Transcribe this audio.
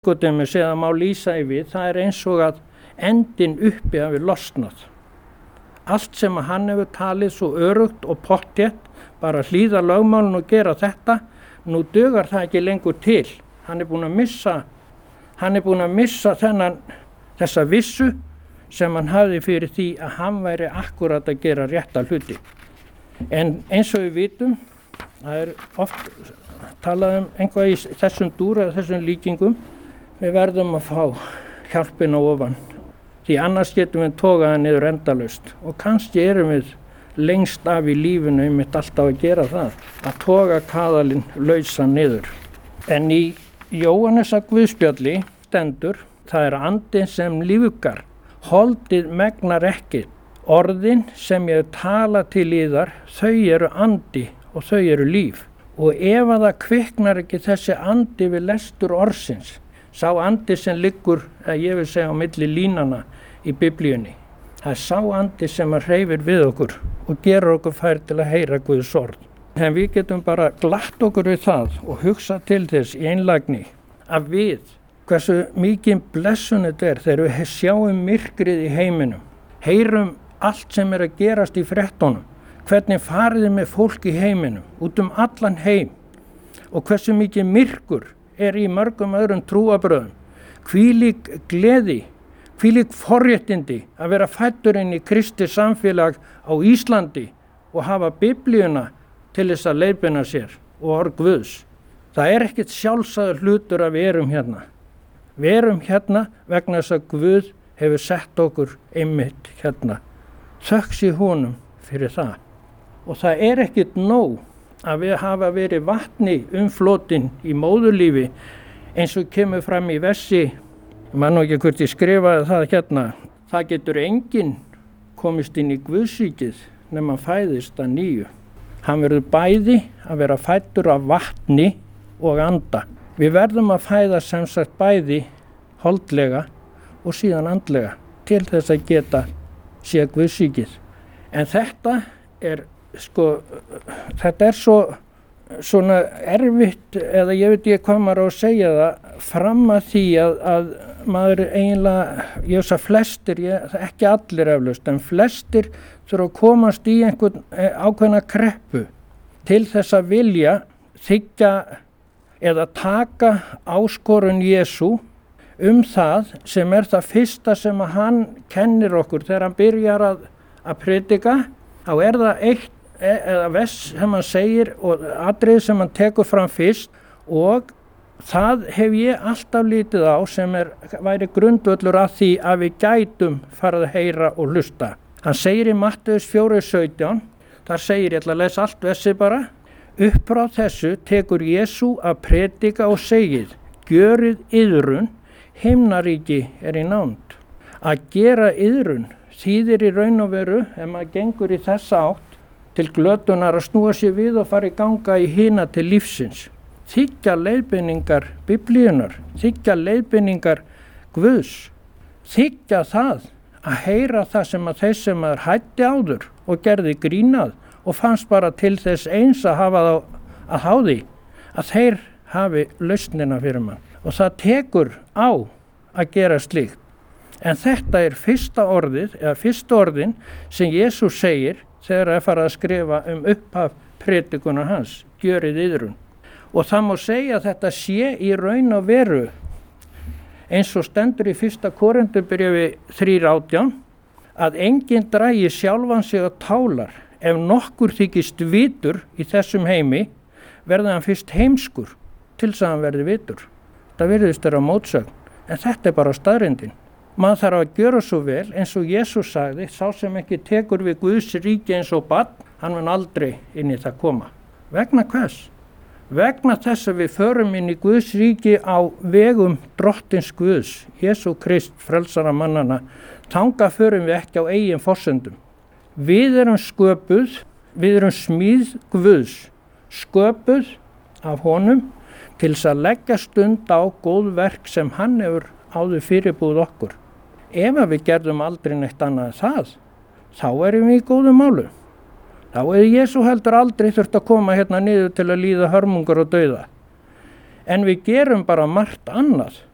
Nikodémus eða má lýsa yfir, það eins og að endin uppi hafi losnað. Allt sem hann hefur talið svo örugt og pottþétt, bara hlýða lögmálinu og gera þetta, nú dugar það ekki lengur til. Hann er búinn að missa þessa vissu sem hann hafði fyrir því að hann væri akkurat að gera rétta hluti. En eins og við vitum, það oft talað eitthvað í þessum dúr eða þessum líkingum, við verðum að fá hjálpina ofan. Því annars getum við togaða niður endalaust og kannski erum við lengst af í lífinu einmitt alltaf að gera það, að toga kaðalinn lausan niður. En í Jóhannesar Guðspjalli stendur, það andinn sem lífgar, holdið megnar ekki. Orðin sem ég tala til yðar, þau eru andi og þau eru líf. Og ef að það kviknar ekki þessi andi við lestur orðsins, sá andi sem liggur, ég vil segja á milli línana í Biblíunni, það sá andi sem að hreyfir við okkur og gerur okkur fær til að heyra Guðs orð. En við getum bara glatt okkur við það og hugsa til þess í einlægni að við, hversu mikið blessun þetta þegar við sjáum myrkrið í heiminum, heyrum allt sem að gerast í fréttunum, hvernig farið með fólk í heiminum, út allan heim og hversu mikið myrkur í mörgum öðrum trúarbrögðum, hvílík gleði, hvílík forréttindi að vera fæddur inn í Kristi samfélag á Íslandi og hafa Biblíuna til þess að leiðbeina sér og orð Guðs. Það ekkert sjálfsagður hlutur að við erum hérna. Við erum hérna vegna þess að Guð hefur sett okkur einmitt hérna. Þökk sé honum fyrir það. Og það ekkert nóg að við hafa verið vatni umflotin í móðurlífi eins og kemur fram í versi, man nú ekki hvort ég skrifaði það hérna, það getur enginn komist inn í Guðsríkið nema hann fæðist að nýju. Hann verður bæði að vera fæddur af vatni og anda. Við verðum að fæða sem sagt bæði holdlega og síðan andlega til þess að geta séð Guðsríkið. En þetta þetta svona erfitt, eða ég veit ekki hvað maður á að segja það, fram að því að maður eiginlega, ég veist að flestir, ekki allir eflaust, en flestir þurfa að komast í einhvern ákveðna kreppu til þess að vilja þiggja eða taka áskorun Jesú það sem það fyrsta sem að hann kennir okkur þegar hann byrjar að predika. Þá það eitt eða vers sem hann segir og atriði sem hann tekur fram fyrst og það hef ég alltaf litið á sem væri grundvöllur að því að við gætum farið að heyra og hlusta. Hann segir í Matteus 4:17, þar segir, ég ætla að lesa allt versið bara, upp frá þessu tekur Jesú að predika og segir, gjörið iðrun, himnaríki í nánd. Að gera iðrun þýðir í raun og veru, ef maður gengur í þessa átt, til glötunar að snúa sér við og fara í ganga í hina til lífsins. Þiggja leiðbeiningar Biblíunar, þiggja leiðbeiningar Guðs, þiggja það að heyra það sem að þeir sem hætti áður og gerði grínað og fannst bara til þess eins að hafa þá að háði, að þeir hafi lausnina fyrir mann. Og það tekur á að gera slíkt. En þetta fyrsta orðið, eða fyrsta orðin sem Jesús segir þegar farið að skrifa upphaf predikunar hans, gjörið iðrun. Og það má segja að þetta sé í raun og veru, eins og stendur í 1. Korinthubréfi 3:18, að enginn dragi sjálfan sig að tálar. Ef nokkur þykist vitur í þessum heimi, verði hann fyrst heimskur til þess að hann verði vitur. Það virðist vera mótsögn, en þetta bara staðreyndin. Maður þarf að gjöra svo vel eins og Jesús sagði, sá sem ekki tekur við Guðs ríki eins og barn, hann mun aldrei inn í það koma. Vegna hvers? Vegna þess að við förum inn í Guðs ríki á vegum drottins Guðs, Jesú Krist, frelsara mannana, þangað förum við ekki á eigin forsendum. Við erum sköpuð, við erum smíð Guðs, sköpuð af honum til þess að leggja stund á góð verk sem hann hefur áður fyrirbúið okkur. Ef við gerðum aldrei neitt annað en það, þá erum við í góðum málu. Þá Jesú heldur aldrei þurft að koma hérna niður til að líða hörmungar og dauða. En við gerum bara margt annað